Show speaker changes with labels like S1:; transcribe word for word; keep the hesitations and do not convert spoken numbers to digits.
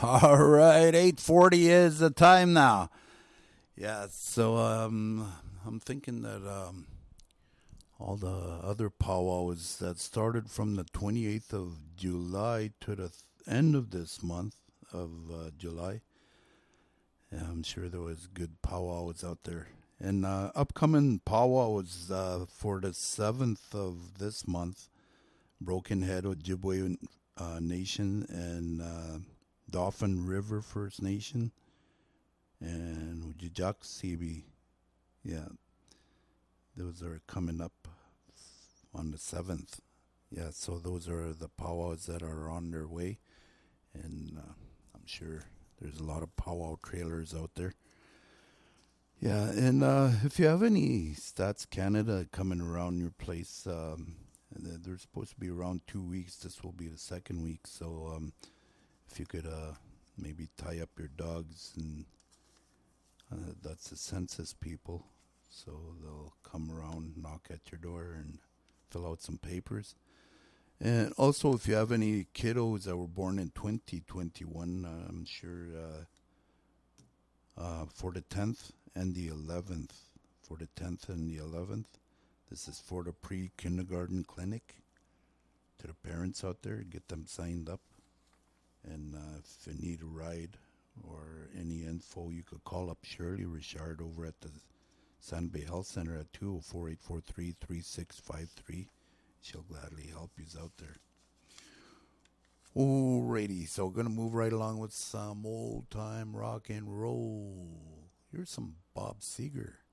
S1: All right, eight forty is the time now. Yeah, so um, I'm thinking that um, all the other powwows that started from the twenty-eighth of July to the th- end of this month of uh, July. Yeah, I'm sure there was good powwows out there. And uh, upcoming powwows uh, for the seventh of this month, Broken Head Ojibwe uh, Nation and uh, Dauphin River First Nation and Ujijak Sibi. Yeah, those are coming up on the seventh. Yeah, so those are the powwows that are on their way. And uh, I'm sure there's a lot of powwow trailers out there. Yeah, and uh, if you have any Stats Canada coming around your place, um, they're supposed to be around two weeks. This will be the second week. So um, if you could uh, maybe tie up your dogs, and uh, that's the census people. So they'll come around, knock at your door, and fill out some papers. And also, if you have any kiddos that were born in twenty twenty-one, uh, I'm sure uh, uh, for the tenth and the eleventh, for the tenth and the eleventh, this is for the pre-kindergarten clinic. To the parents out there, get them signed up. And uh, if you need a ride or any info, you could call up Shirley Richard over at the San Bay Health Center at two oh four, eight four three, three six five three. She'll gladly help you out there. Alrighty, so we're going to move right along with some old-time rock and roll. Here's some Bob Seger.